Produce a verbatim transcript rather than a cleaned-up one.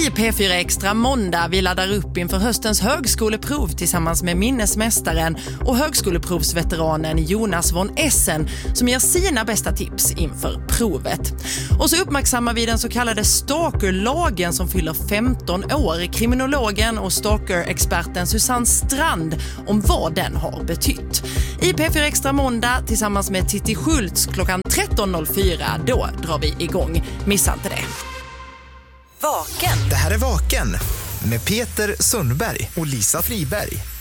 I P fyra Extra måndag vi laddar upp inför höstens högskoleprov tillsammans med minnesmästaren och högskoleprovsveteranen Jonas von Essen som ger sina bästa tips inför provet. Och så uppmärksammar vi den så kallade stalkerlagen som fyller femton år. Kriminologen och stalker-experten Susanne Strand om vad den har betytt. I P fyra Extra måndag tillsammans med Titti Schultz klockan tretton noll fyra. Då drar vi igång. Missa inte det. Vaken. Det här är Vaken med Peter Sundberg och Lisa Friberg.